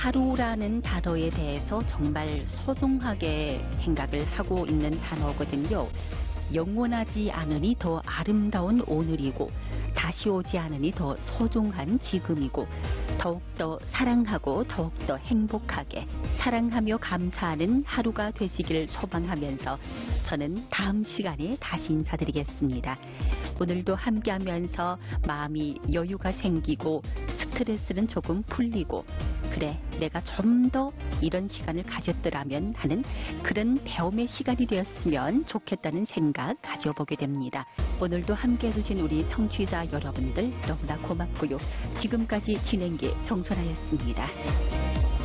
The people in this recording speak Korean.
하루라는 단어에 대해서 정말 소중하게 생각을 하고 있는 단어거든요. 영원하지 않으니 더 아름다운 오늘이고 다시 오지 않으니 더 소중한 지금이고 더욱더 사랑하고 더욱더 행복하게 사랑하며 감사하는 하루가 되시길 소망하면서 저는 다음 시간에 다시 인사드리겠습니다. 오늘도 함께하면서 마음이 여유가 생기고 스트레스는 조금 풀리고 그래 내가 좀 더 이런 시간을 가졌더라면 하는 그런 배움의 시간이 되었으면 좋겠다는 생각 가져보게 됩니다. 오늘도 함께 해주신 우리 청취자 여러분들 너무나 고맙고요. 지금까지 진행기 정선아였습니다.